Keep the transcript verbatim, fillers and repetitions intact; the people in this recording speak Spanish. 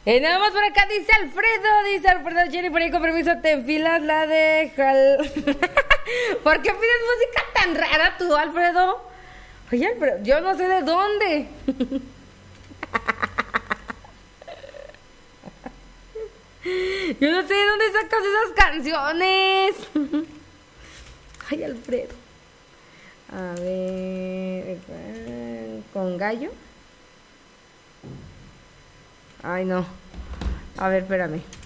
Y nada más por acá dice Alfredo, dice Alfredo Chiri, por ahí con permiso te enfilas la de Jal... ¿Por qué pides música tan rara tú, Alfredo? Oye, Alfredo, yo no sé de dónde. Yo no sé de dónde sacas esas canciones. Ay, Alfredo. A ver, ¿con gallo? Ay, no. A ver, espérame.